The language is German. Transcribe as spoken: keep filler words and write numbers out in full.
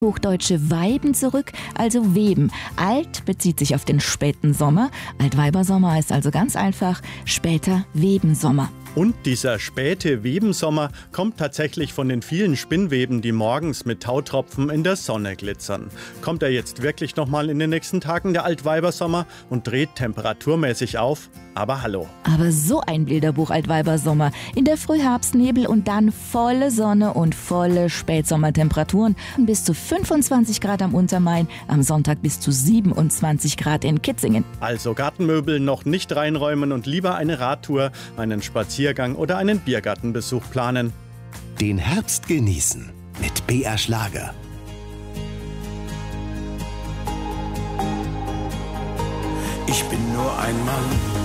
hochdeutsche Weiben zurück, also Weben. Alt bezieht sich auf den späten Sommer. Altweibersommer heißt also ganz einfach später Webensommer. Und dieser späte Webensommer kommt tatsächlich von den vielen Spinnweben, die morgens mit Tautropfen in der Sonne glitzern. Kommt er jetzt wirklich nochmal in den nächsten Tagen, der Altweibersommer, und dreht temperaturmäßig auf? Aber hallo. Aber so ein Bilderbuch Altweibersommer. In der Früh Herbstnebel und dann volle Sonne und volle Spätsommertemperaturen. Bis zu fünfundzwanzig Grad am Untermain, am Sonntag bis zu siebenundzwanzig Grad in Kitzingen. Also Gartenmöbel noch nicht reinräumen und lieber eine Radtour, einen Spaziergang oder einen Biergartenbesuch planen. Den Herbst genießen mit B R Schlager. Ich bin nur ein Mann